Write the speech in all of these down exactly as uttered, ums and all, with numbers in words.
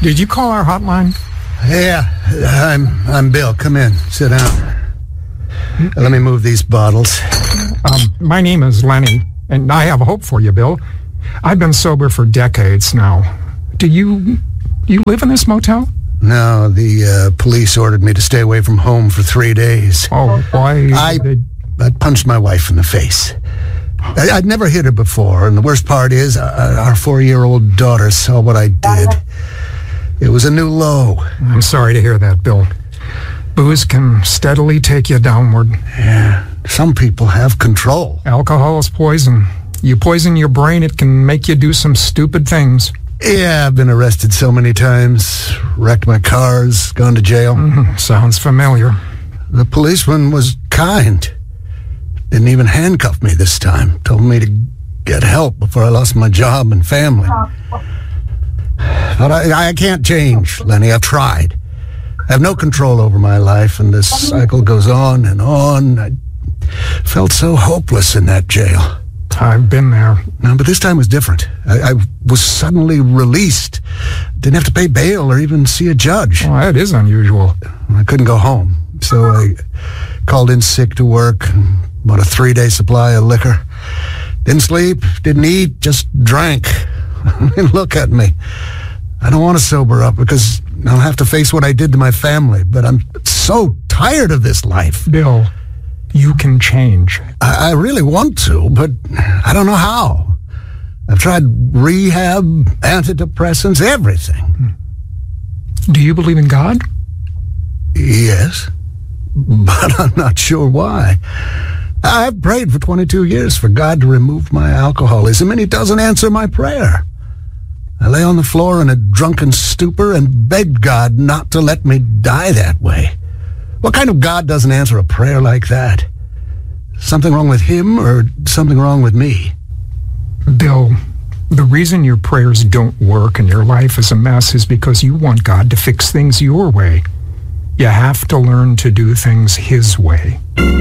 Did you call our hotline? Yeah, I'm I'm Bill. Come in. Sit down. Let me move these bottles. Um, my name is Lenny, and I have hope for you, Bill. I've been sober for decades now. Do you you live in this motel? No, the uh, police ordered me to stay away from home for three days. Oh, why? I, did... I punched my wife in the face. I, I'd never hit her before, and the worst part is uh, our four-year-old daughter saw what I did. It was a new low. I'm sorry to hear that, Bill. Booze can steadily take you downward. Yeah, some people have control. Alcohol is poison. You poison your brain, it can make you do some stupid things. Yeah, I've been arrested so many times, wrecked my cars, gone to jail. Mm-hmm. Sounds familiar. The policeman was kind. Didn't even handcuff me this time. Told me to get help before I lost my job and family. But I, I can't change, Lenny. I've tried. I have no control over my life, and this cycle goes on and on. I felt so hopeless in that jail. I've been there. No, but this time was different. I, I was suddenly released. Didn't have to pay bail or even see a judge. Well, that is unusual. I couldn't go home, so I called in sick to work and bought a three-day supply of liquor. Didn't sleep, didn't eat, just drank. I mean, look at me. I don't want to sober up because I'll have to face what I did to my family, but I'm so tired of this life. Bill, you can change. I, I really want to, but I don't know how. I've tried rehab, antidepressants, everything. Do you believe in God? Yes, but I'm not sure why. I've prayed for twenty-two years for God to remove my alcoholism, and he doesn't answer my prayer. I lay on the floor in a drunken stupor and begged God not to let me die that way. What kind of God doesn't answer a prayer like that? Something wrong with him or something wrong with me? Bill, the reason your prayers don't work and your life is a mess is because you want God to fix things your way. You have to learn to do things his way.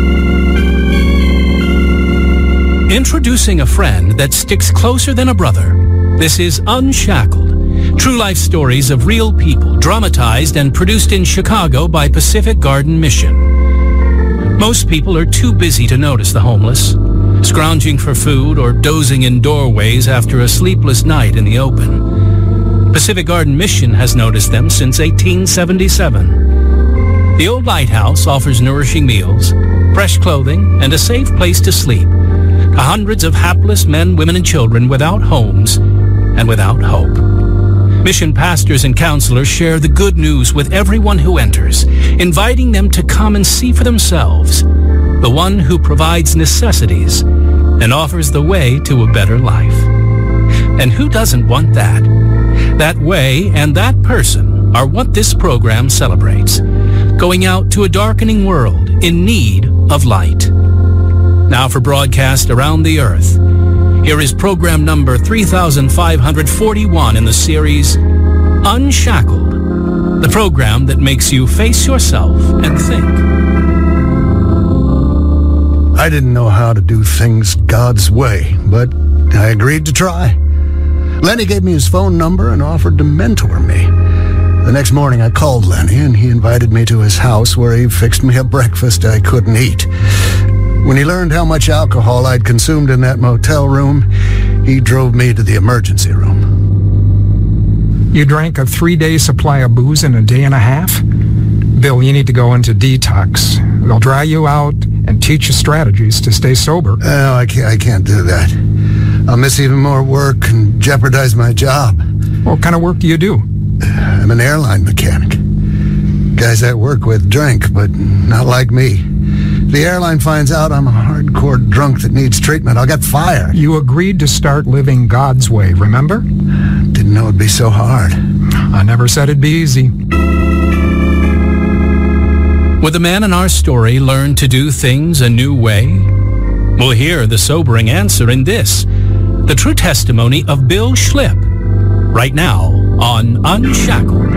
Introducing a friend that sticks closer than a brother. This is Unshackled. True life stories of real people, dramatized and produced in Chicago by Pacific Garden Mission. Most people are too busy to notice the homeless, scrounging for food or dozing in doorways after a sleepless night in the open. Pacific Garden Mission has noticed them since eighteen seventy-seven. The old lighthouse offers nourishing meals, fresh clothing, and a safe place to sleep to hundreds of hapless men, women, and children without homes and without hope. Mission pastors and counselors share the good news with everyone who enters, inviting them to come and see for themselves the one who provides necessities and offers the way to a better life. And who doesn't want that? That way and that person are what this program celebrates, going out to a darkening world in need of light. Now for broadcast around the earth, here is program number three thousand five hundred forty-one in the series Unshackled, the program that makes you face yourself and think. I didn't know how to do things God's way, but I agreed to try. Lenny gave me his phone number and offered to mentor me. The next morning I called Lenny and he invited me to his house where he fixed me a breakfast I couldn't eat. When he learned how much alcohol I'd consumed in that motel room, he drove me to the emergency room. You drank a three-day supply of booze in a day and a half? Bill, you need to go into detox. They'll dry you out and teach you strategies to stay sober. Oh, I can't, I can't do that. I'll miss even more work and jeopardize my job. What kind of work do you do? I'm an airline mechanic. Guys I work with drink, but not like me. The airline finds out I'm a hardcore drunk that needs treatment, I'll get fired. You agreed to start living God's way, remember? Didn't know it'd be so hard. I never said it'd be easy. Would the man in our story learn to do things a new way? We'll hear the sobering answer in this, the true testimony of Bill Schlipp, right now on Unshackled.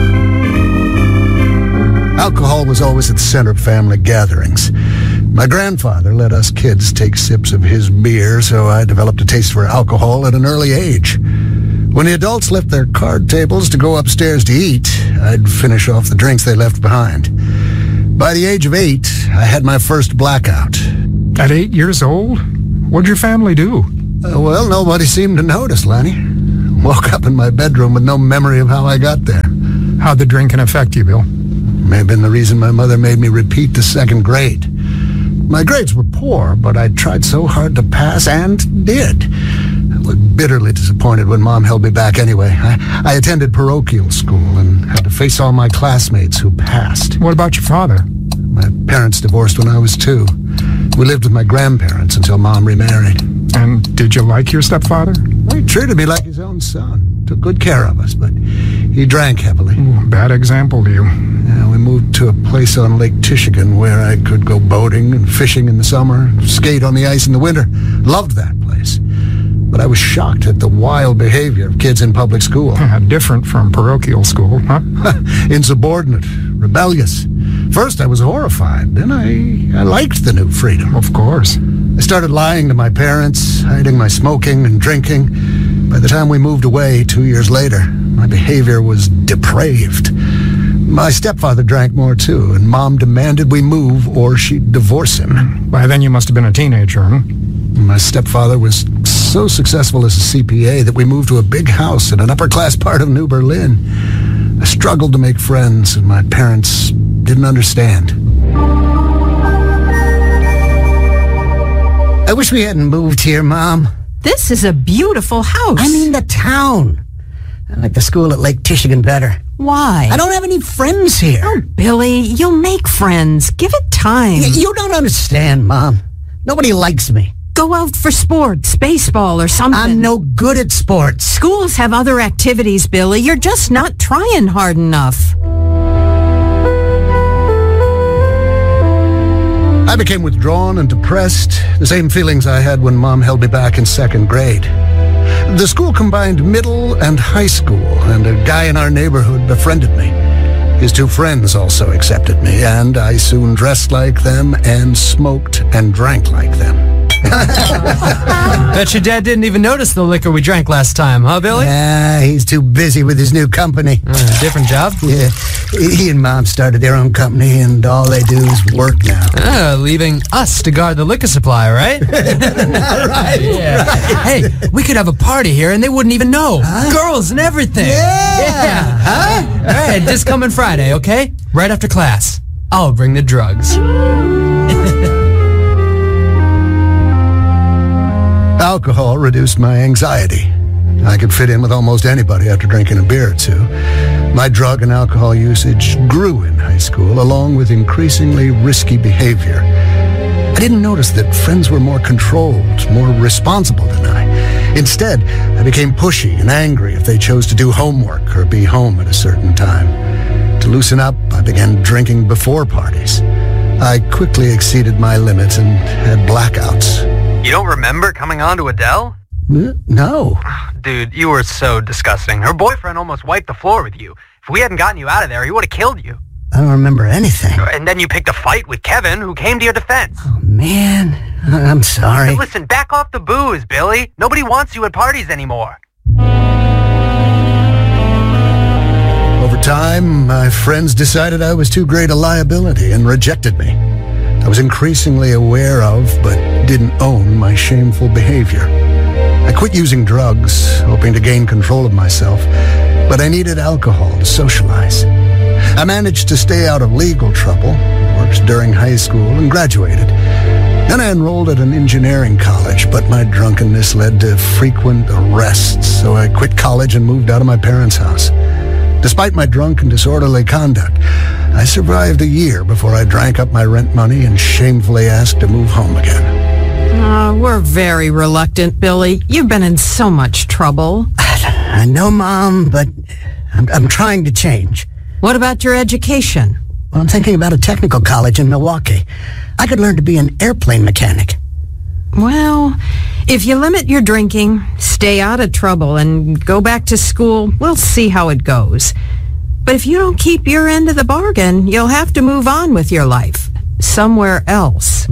Alcohol was always at the center of family gatherings. My grandfather let us kids take sips of his beer, so I developed a taste for alcohol at an early age. When the adults left their card tables to go upstairs to eat, I'd finish off the drinks they left behind. By the age of eight, I had my first blackout. At eight years old? What'd your family do? Uh, well, nobody seemed to notice, Lenny. Woke up in my bedroom with no memory of how I got there. How'd the drinking affect you, Bill? May have been the reason my mother made me repeat the second grade. My grades were poor, but I tried so hard to pass and did. I was bitterly disappointed when Mom held me back anyway. I, I attended parochial school and had to face all my classmates who passed. What about your father? My parents divorced when I was two. We lived with my grandparents until Mom remarried. And did you like your stepfather? He treated me like his own son. Took good care of us, but he drank heavily. Ooh, bad example to you. Yeah, we moved to a place on Lake Tishigan where I could go boating and fishing in the summer, skate on the ice in the winter. Loved that place. But I was shocked at the wild behavior of kids in public school. Uh, different from parochial school, huh? Insubordinate, rebellious. First I was horrified, then I, I liked the new freedom. Of course. I started lying to my parents, hiding my smoking and drinking. By the time we moved away two years later, my behavior was depraved. My stepfather drank more too, and Mom demanded we move or she'd divorce him. By then you must have been a teenager, huh? My stepfather was so successful as a C P A that we moved to a big house in an upper-class part of New Berlin. I struggled to make friends, and my parents didn't understand. I wish we hadn't moved here, Mom. This is a beautiful house. I mean the town. I like the school at Lake Tishigan better. Why? I don't have any friends here. Oh, Billy, you'll make friends. Give it time. Y- you don't understand, Mom. Nobody likes me. Go out for sports, baseball or something. I'm no good at sports. Schools have other activities, Billy. You're just not trying hard enough. I became withdrawn and depressed, the same feelings I had when Mom held me back in second grade. The school combined middle and high school, and a guy in our neighborhood befriended me. His two friends also accepted me, and I soon dressed like them and smoked and drank like them. Bet your dad didn't even notice the liquor we drank last time, huh, Billy? Yeah, he's too busy with his new company. Uh, different job? Yeah, he and Mom started their own company, and all they do is work now. Uh, leaving us to guard the liquor supply, right? Right, yeah. right. Hey, we could have a party here and they wouldn't even know. Huh? Girls and everything. Yeah. Yeah. Huh? All right, this coming Friday, okay? Right after class. I'll bring the drugs. Alcohol reduced my anxiety. I could fit in with almost anybody after drinking a beer or two. My drug and alcohol usage grew in high school, along with increasingly risky behavior. I didn't notice that friends were more controlled, more responsible than I. Instead, I became pushy and angry if they chose to do homework or be home at a certain time. To loosen up, I began drinking before parties. I quickly exceeded my limits and had blackouts. You don't remember coming on to Adele? No. Dude, you were so disgusting. Her boyfriend almost wiped the floor with you. If we hadn't gotten you out of there, he would have killed you. I don't remember anything. And then you picked a fight with Kevin, who came to your defense. Oh, man. I'm sorry. Hey, listen, back off the booze, Billy. Nobody wants you at parties anymore. Over time, my friends decided I was too great a liability and rejected me. I was increasingly aware of, but didn't own, my shameful behavior. I quit using drugs, hoping to gain control of myself, but I needed alcohol to socialize. I managed to stay out of legal trouble, worked during high school, and graduated. Then I enrolled at an engineering college, but my drunkenness led to frequent arrests, so I quit college and moved out of my parents' house. Despite my drunk and disorderly conduct, I survived a year before I drank up my rent money and shamefully asked to move home again. Uh, we're very reluctant, Billy. You've been in so much trouble. I know, Mom, but I'm, I'm trying to change. What about your education? Well, I'm thinking about a technical college in Milwaukee. I could learn to be an airplane mechanic. Well, if you limit your drinking, stay out of trouble, and go back to school, we'll see how it goes. But if you don't keep your end of the bargain, you'll have to move on with your life. Somewhere else.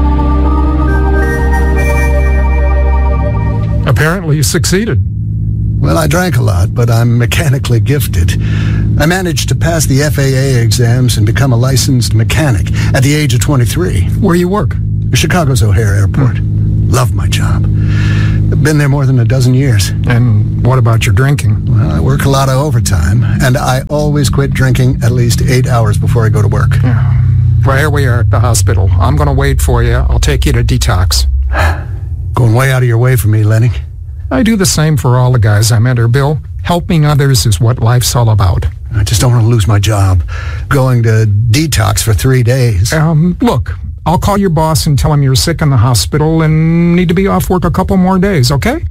Apparently you succeeded. Well, I drank a lot, but I'm mechanically gifted. I managed to pass the F A A exams and become a licensed mechanic at the age of twenty-three. Where you work? Chicago's O'Hare Airport. Mm. Love my job. I've been there more than a dozen years. And what about your drinking? Well, I work a lot of overtime, and I always quit drinking at least eight hours before I go to work. Yeah. Well, here we are at the hospital. I'm going to wait for you. I'll take you to detox. Going way out of your way for me, Lenny. I do the same for all the guys I mentor, Bill. Helping others is what life's all about. I just don't want to lose my job. Going to detox for three days. Um, look, I'll call your boss and tell him you're sick in the hospital and need to be off work a couple more days, okay?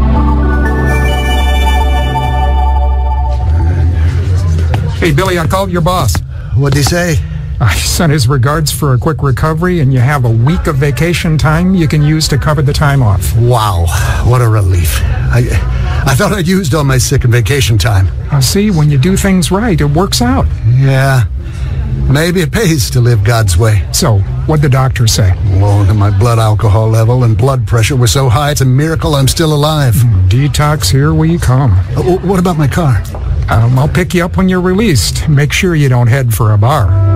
Hey, Billy, I called your boss. What'd he say? I sent his regards for a quick recovery, and you have a week of vacation time you can use to cover the time off. Wow, what a relief. I I thought I'd used all my sick and vacation time. Uh, see, when you do things right, it works out. Yeah, maybe it pays to live God's way. So, what'd the doctor say? Well, my blood alcohol level and blood pressure were so high, it's a miracle I'm still alive. Detox, here we come. Uh, what about my car? Um, I'll pick you up when you're released. Make sure you don't head for a bar.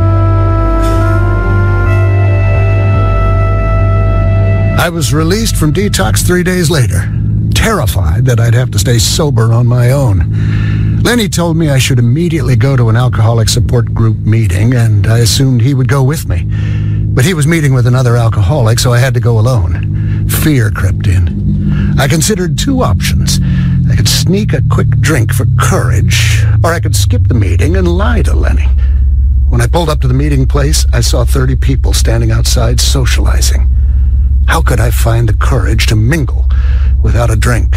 I was released from detox three days later, terrified that I'd have to stay sober on my own. Lenny told me I should immediately go to an alcoholic support group meeting, and I assumed he would go with me. But he was meeting with another alcoholic, so I had to go alone. Fear crept in. I considered two options. I could sneak a quick drink for courage, or I could skip the meeting and lie to Lenny. When I pulled up to the meeting place, I saw thirty people standing outside socializing. How could I find the courage to mingle without a drink?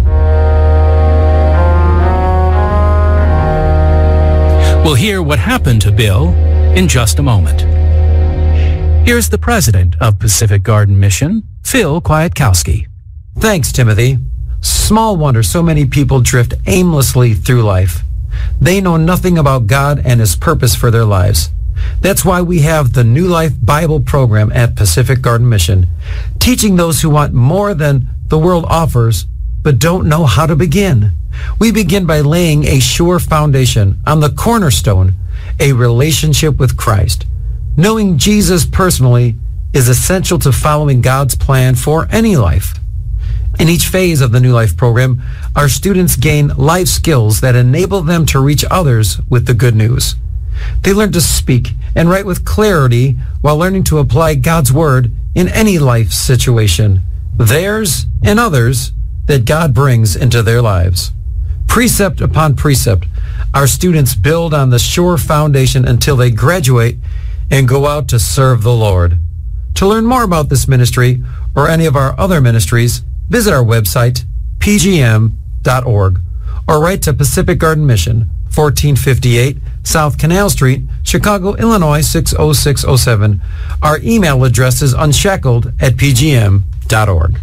We'll hear what happened to Bill in just a moment. Here's the president of Pacific Garden Mission, Phil Kwiatkowski. Thanks, Timothy. Small wonder so many people drift aimlessly through life. They know nothing about God and His purpose for their lives. That's why we have the New Life Bible program at Pacific Garden Mission, teaching those who want more than the world offers, but don't know how to begin. We begin by laying a sure foundation on the cornerstone, a relationship with Christ. Knowing Jesus personally is essential to following God's plan for any life. In each phase of the New Life program, our students gain life skills that enable them to reach others with the good news. They learn to speak and write with clarity while learning to apply God's Word in any life situation, theirs and others, that God brings into their lives. Precept upon precept, our students build on the sure foundation until they graduate and go out to serve the Lord. To learn more about this ministry or any of our other ministries, visit our website, p g m dot org, or write to Pacific Garden Mission, fourteen fifty-eight South Canal Street, Chicago, Illinois six oh six oh seven. Our email address is unshackled at p g m dot org.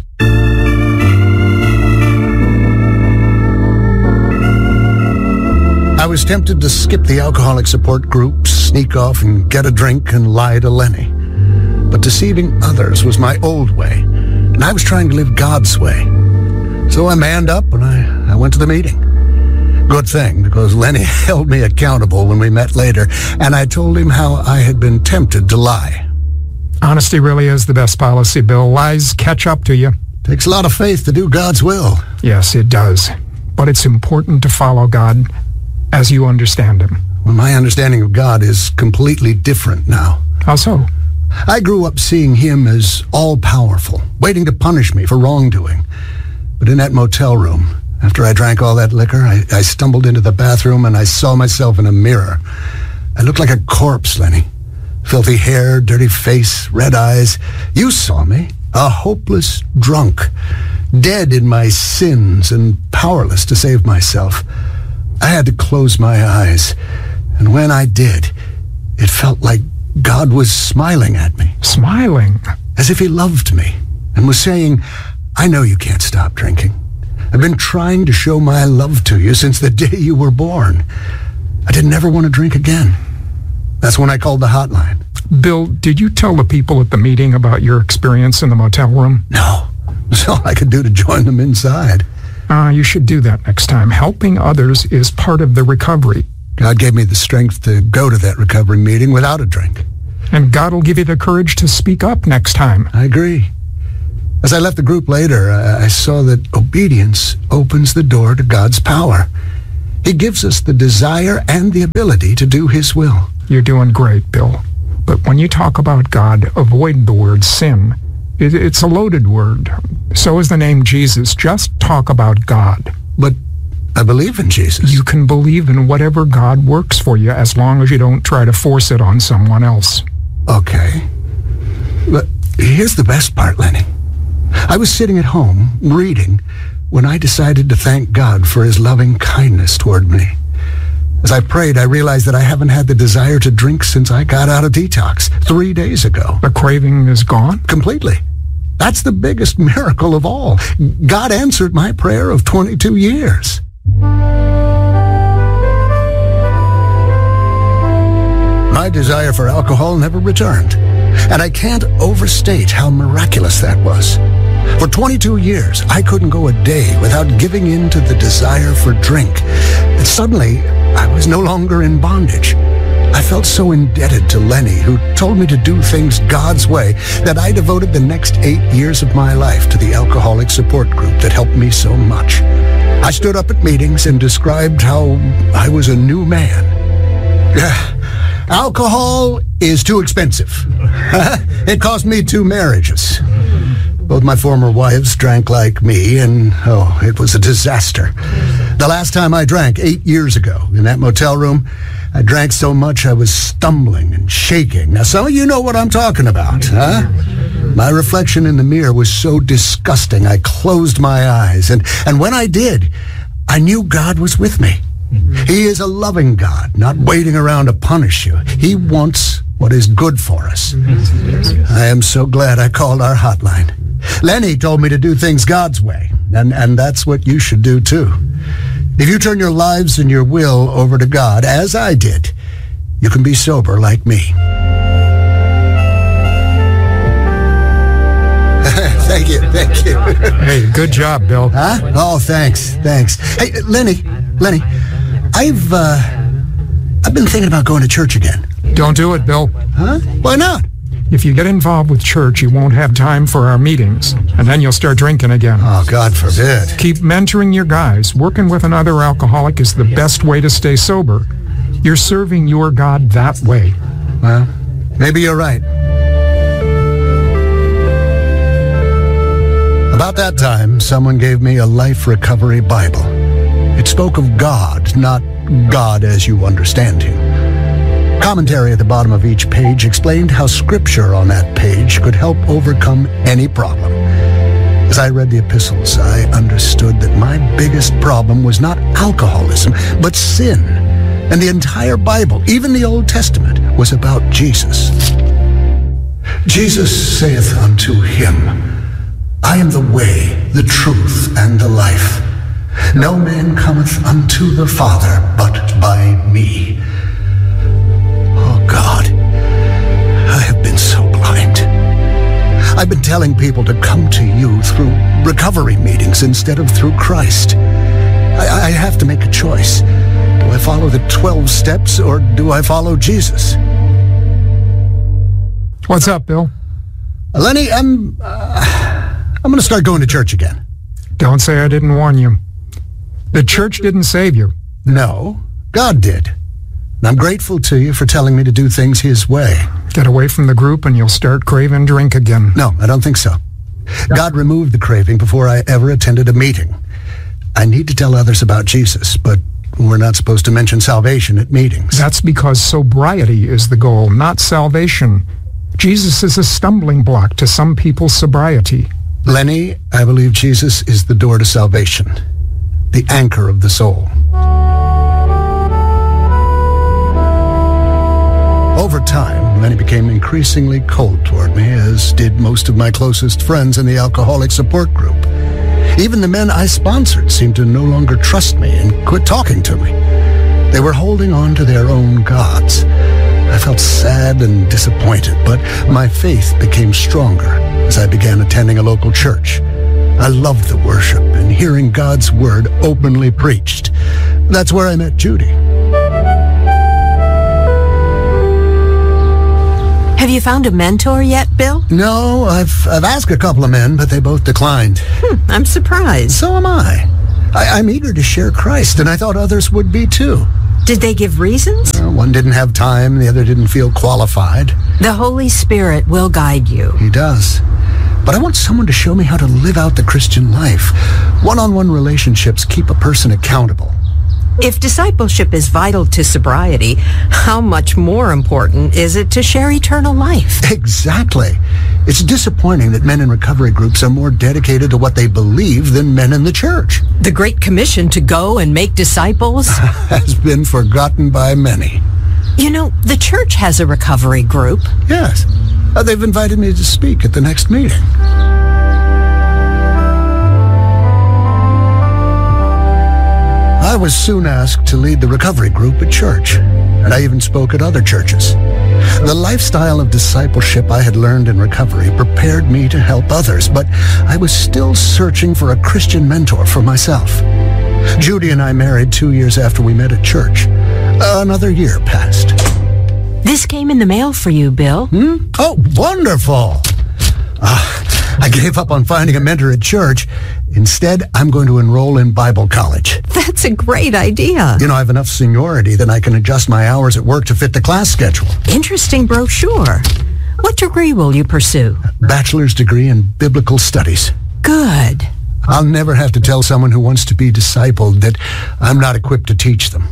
I was tempted to skip the alcoholic support group, sneak off and get a drink and lie to Lenny. But deceiving others was my old way, and I was trying to live God's way. So I manned up and I, I went to the meeting. Good thing, because Lenny held me accountable when we met later, and I told him how I had been tempted to lie. Honesty really is the best policy, Bill. Lies catch up to you. Takes a lot of faith to do God's will. Yes, it does. But it's important to follow God as you understand Him. Well, my understanding of God is completely different now. How so? I grew up seeing Him as all-powerful, waiting to punish me for wrongdoing. But in that motel room, after I drank all that liquor, I, I stumbled into the bathroom and I saw myself in a mirror. I looked like a corpse, Lenny. Filthy hair, dirty face, red eyes. You saw me, a hopeless drunk, dead in my sins and powerless to save myself. I had to close my eyes, and when I did, it felt like God was smiling at me. Smiling? As if He loved me and was saying, I know you can't stop drinking. I've been trying to show my love to you since the day you were born. I didn't ever want to drink again. That's when I called the hotline. Bill, did you tell the people at the meeting about your experience in the motel room? No. That's all I could do to join them inside. Uh, you should do that next time. Helping others is part of the recovery. God gave me the strength to go to that recovery meeting without a drink. And God will give you the courage to speak up next time. I agree. As I left the group later, I saw that obedience opens the door to God's power. He gives us the desire and the ability to do His will. You're doing great, Bill. But when you talk about God, avoid the word sin. It, it's a loaded word. So is the name Jesus. Just talk about God. But I believe in Jesus. You can believe in whatever God works for you as long as you don't try to force it on someone else. Okay. But here's the best part, Lenny. I was sitting at home, reading, when I decided to thank God for His loving kindness toward me. As I prayed, I realized that I haven't had the desire to drink since I got out of detox three days ago. The craving is gone? Completely. That's the biggest miracle of all. God answered my prayer of twenty-two years. My desire for alcohol never returned, and I can't overstate how miraculous that was. For twenty-two years, I couldn't go a day without giving in to the desire for drink. And suddenly, I was no longer in bondage. I felt so indebted to Lenny, who told me to do things God's way, that I devoted the next eight years of my life to the alcoholic support group that helped me so much. I stood up at meetings and described how I was a new man. Alcohol is too expensive. It cost me two marriages. Both my former wives drank like me, and, oh, it was a disaster. The last time I drank, eight years ago, in that motel room, I drank so much I was stumbling and shaking. Now, some of you know what I'm talking about, huh? My reflection in the mirror was so disgusting, I closed my eyes. And, and when I did, I knew God was with me. He is a loving God, not waiting around to punish you. He wants what is good for us. I am so glad I called our hotline. Lenny told me to do things God's way, and, and that's what you should do too. If you turn your lives and your will over to God, as I did, you can be sober like me. Thank you, thank you. Hey, good job, Bill. Huh? Oh, thanks, thanks. Hey, Lenny, Lenny, I've, uh, I've been thinking about going to church again. Don't do it, Bill. Huh? Why not? If you get involved with church, you won't have time for our meetings, and then you'll start drinking again. Oh, God forbid. Keep mentoring your guys. Working with another alcoholic is the best way to stay sober. You're serving your God that way. Well, maybe you're right. About that time, someone gave me a Life Recovery Bible. It spoke of God, not God as you understand Him. Commentary at the bottom of each page explained how scripture on that page could help overcome any problem. As I read the epistles, I understood that my biggest problem was not alcoholism, but sin. And the entire Bible, even the Old Testament, was about Jesus. Jesus saith unto him, I am the way, the truth, and the life. No man cometh unto the Father but by me. Oh, God, I have been so blind. I've been telling people to come to you through recovery meetings instead of through Christ. I, I have to make a choice. Do I follow the twelve steps or do I follow Jesus? What's up, Bill? Uh, Lenny, I'm, uh, I'm going to start going to church again. Don't say I didn't warn you. The church didn't save you. No, God did. And I'm grateful to you for telling me to do things His way. Get away from the group and you'll start craving drink again. No, I don't think so. God removed the craving before I ever attended a meeting. I need to tell others about Jesus, but we're not supposed to mention salvation at meetings. That's because sobriety is the goal, not salvation. Jesus is a stumbling block to some people's sobriety. Lenny, I believe Jesus is the door to salvation, the anchor of the soul. Over time, Lenny became increasingly cold toward me, as did most of my closest friends in the alcoholic support group. Even the men I sponsored seemed to no longer trust me and quit talking to me. They were holding on to their own gods. I felt sad and disappointed, but my faith became stronger as I began attending a local church. I loved the worship and hearing God's word openly preached. That's where I met Judy. Have you found a mentor yet, Bill? No, I've I've asked a couple of men, but they both declined. Hmm, I'm surprised. So am I. I. I'm eager to share Christ, and I thought others would be too. Did they give reasons? Uh, one didn't have time, the other didn't feel qualified. The Holy Spirit will guide you. He does. But I want someone to show me how to live out the Christian life. One-on-one relationships keep a person accountable. If discipleship is vital to sobriety, how much more important is it to share eternal life? Exactly. It's disappointing that men in recovery groups are more dedicated to what they believe than men in the church. The Great Commission to go and make disciples has been forgotten by many. You know, the church has a recovery group. Yes. Uh, they've invited me to speak at the next meeting. I was soon asked to lead the recovery group at church, and I even spoke at other churches. The lifestyle of discipleship I had learned in recovery prepared me to help others, but I was still searching for a Christian mentor for myself. Judy and I married two years after we met at church. Another year passed. This came in the mail for you, Bill. Hmm? Oh, wonderful. Uh, I gave up on finding a mentor at church. Instead, I'm going to enroll in Bible college. That's a great idea. You know, I have enough seniority that I can adjust my hours at work to fit the class schedule. Interesting brochure. What degree will you pursue? Bachelor's degree in biblical studies. Good. I'll never have to tell someone who wants to be discipled that I'm not equipped to teach them.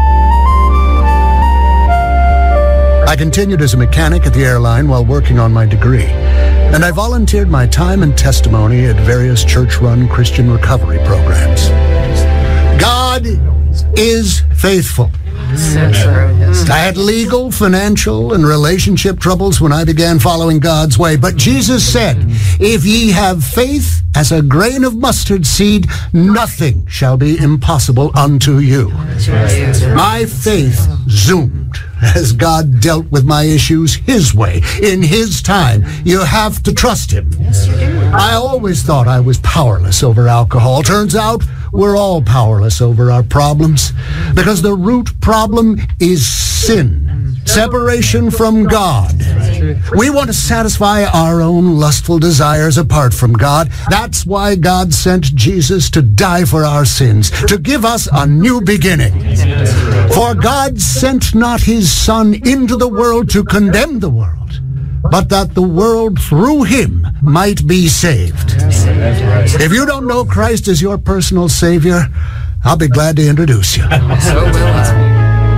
I continued as a mechanic at the airline while working on my degree, and I volunteered my time and testimony at various church-run Christian recovery programs. God is faithful. So true. Yes. I had legal, financial, and relationship troubles when I began following God's way, but Jesus said, if ye have faith as a grain of mustard seed, nothing shall be impossible unto you. My faith zoomed as God dealt with my issues his way, in his time. You have to trust him. I always thought I was powerless over alcohol. Turns out we're all powerless over our problems, because the root problem is sin, separation from God. We want to satisfy our own lustful desires apart from God. That's why God sent Jesus to die for our sins, to give us a new beginning. For God sent not his Son into the world to condemn the world, but that the world through him might be saved. If you don't know Christ as your personal Savior, I'll be glad to introduce you. So will I.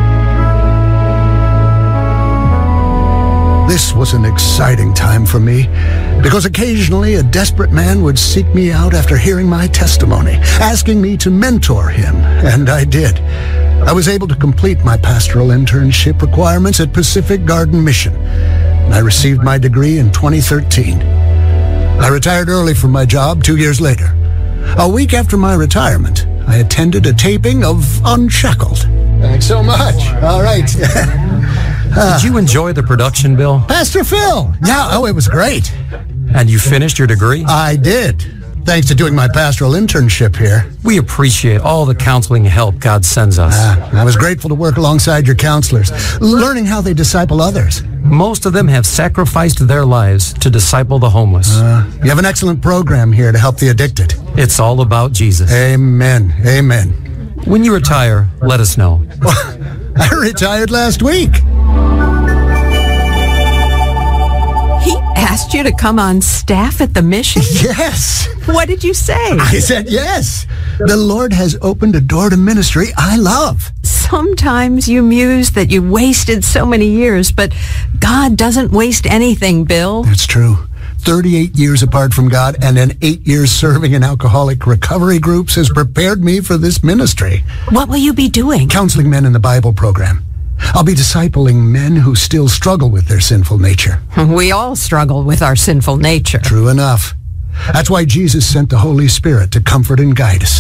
This was an exciting time for me, because occasionally a desperate man would seek me out after hearing my testimony, asking me to mentor him, and I did. I was able to complete my pastoral internship requirements at Pacific Garden Mission, and I received my degree in twenty thirteen. I retired early from my job two years later. A week after my retirement, I attended a taping of Unshackled. Thanks so much. All right. Did you enjoy the production, Bill? Pastor Phil. Yeah, oh, it was great. And you finished your degree? I did, thanks to doing my pastoral internship here. We appreciate all the counseling help God sends us. Uh, I was grateful to work alongside your counselors, learning how they disciple others. Most of them have sacrificed their lives to disciple the homeless. Uh, you have an excellent program here to help the addicted. It's all about Jesus. Amen. Amen. When you retire, let us know. I retired last week. He asked you to come on staff at the mission? Yes. What did you say? I said yes. The Lord has opened a door to ministry I love. Sometimes you muse that you wasted so many years, but God doesn't waste anything, Bill. That's true. thirty-eight years apart from God and then eight years serving in alcoholic recovery groups has prepared me for this ministry. What will you be doing? Counseling men in the Bible program. I'll be discipling men who still struggle with their sinful nature. We all struggle with our sinful nature. True enough. That's why Jesus sent the Holy Spirit to comfort and guide us.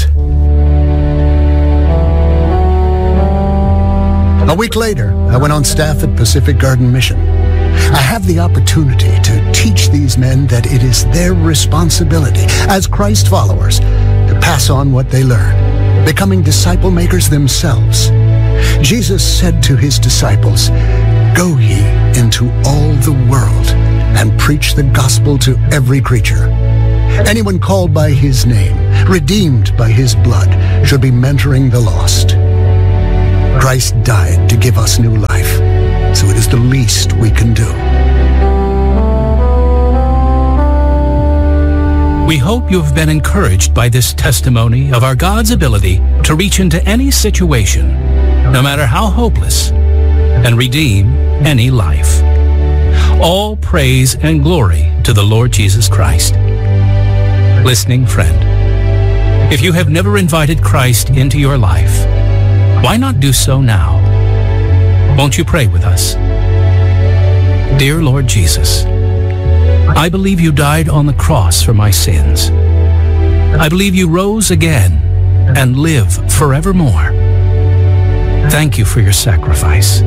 A week later, I went on staff at Pacific Garden Mission. I have the opportunity to teach teach these men that it is their responsibility as Christ followers to pass on what they learn, becoming disciple makers themselves. Jesus said to his disciples, "Go ye into all the world and preach the gospel to every creature. Anyone called by his name, redeemed by his blood, should be mentoring the lost." Christ died to give us new life, so it is the least we can do. We hope you have been encouraged by this testimony of our God's ability to reach into any situation, no matter how hopeless, and redeem any life. All praise and glory to the Lord Jesus Christ. Listening friend, if you have never invited Christ into your life, why not do so now? Won't you pray with us? Dear Lord Jesus, I believe you died on the cross for my sins. I believe you rose again and live forevermore. Thank you for your sacrifice.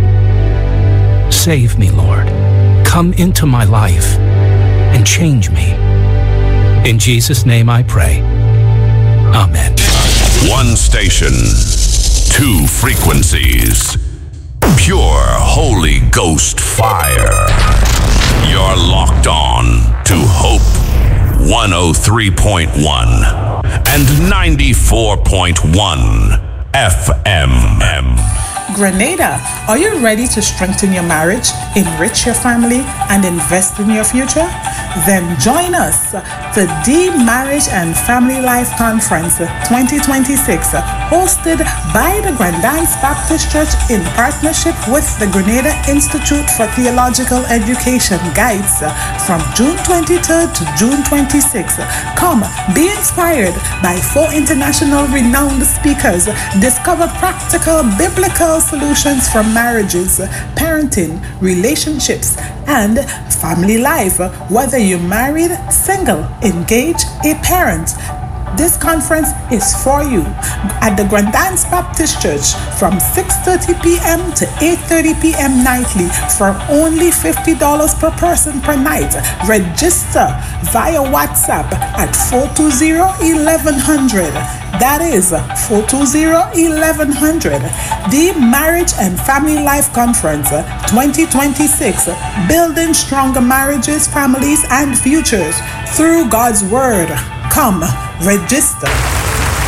Save me, Lord. Come into my life and change me. In Jesus' name I pray. Amen. One station, two frequencies. Pure Holy Ghost fire. You're locked on to Hope one oh three point one and ninety-four point one F M. Grenada, are you ready to strengthen your marriage, enrich your family, and invest in your future? Then join us, the The Marriage and Family Life Conference twenty twenty-six, hosted by the Grandance Baptist Church in partnership with the Grenada Institute for Theological Education Guides, from June twenty-third to June twenty-sixth. Come, be inspired by four international renowned speakers. Discover practical biblical solutions for marriages, parenting, relationships, and family life, whether you're married, single, engaged, a parent. This conference is for you at the Grandance Baptist Church from six thirty p.m. to eight thirty p.m. nightly for only fifty dollars per person per night. Register via WhatsApp at four two zero, eleven hundred. That is four two zero, eleven hundred. The Marriage and Family Life Conference twenty twenty-six, building stronger marriages, families, and futures through God's Word. Come, register.